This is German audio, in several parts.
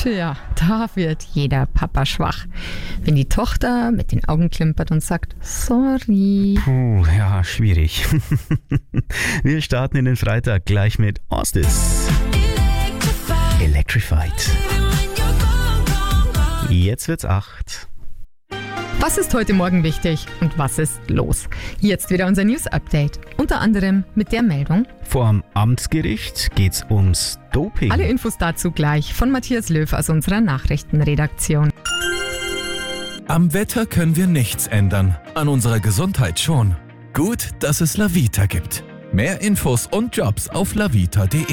Tja, da wird jeder Papa schwach, wenn die Tochter mit den Augen klimpert und sagt, sorry. Puh, ja, schwierig. Wir starten in den Freitag gleich mit Ostis. Electrified. Jetzt wird's 8. Was ist heute Morgen wichtig und was ist los? Jetzt wieder unser News-Update. Unter anderem mit der Meldung: Vorm Amtsgericht geht's ums Doping. Alle Infos dazu gleich von Matthias Löw aus unserer Nachrichtenredaktion. Am Wetter können wir nichts ändern, an unserer Gesundheit schon. Gut, dass es Lavita gibt. Mehr Infos und Jobs auf lavita.de.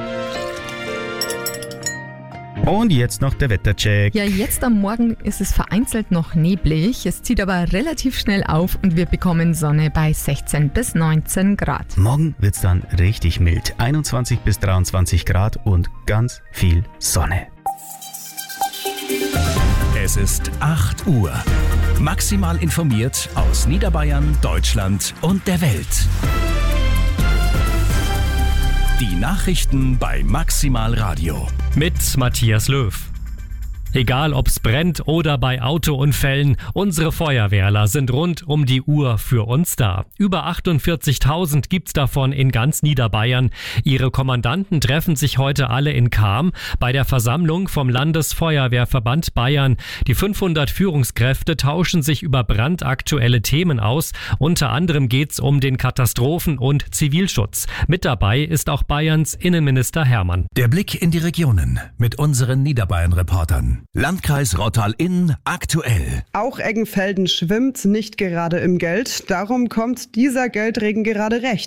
Und jetzt noch der Wettercheck. Ja, jetzt am Morgen ist es vereinzelt noch neblig. Es zieht aber relativ schnell auf und wir bekommen Sonne bei 16 bis 19 Grad. Morgen wird's dann richtig mild. 21 bis 23 Grad und ganz viel Sonne. Es ist 8 Uhr. Maximal informiert aus Niederbayern, Deutschland und der Welt. Die Nachrichten bei Maximal Radio. Mit Matthias Löw. Egal ob's brennt oder bei Autounfällen, unsere Feuerwehrler sind rund um die Uhr für uns da. Über 48.000 gibt's davon in ganz Niederbayern. Ihre Kommandanten treffen sich heute alle in Cham bei der Versammlung vom Landesfeuerwehrverband Bayern. Die 500 Führungskräfte tauschen sich über brandaktuelle Themen aus. Unter anderem geht's um den Katastrophen- und Zivilschutz. Mit dabei ist auch Bayerns Innenminister Hermann. Der Blick in die Regionen mit unseren Niederbayern-Reportern. Landkreis Rottal-Inn aktuell. Auch Eggenfelden schwimmt nicht gerade im Geld. Darum kommt dieser Geldregen gerade recht.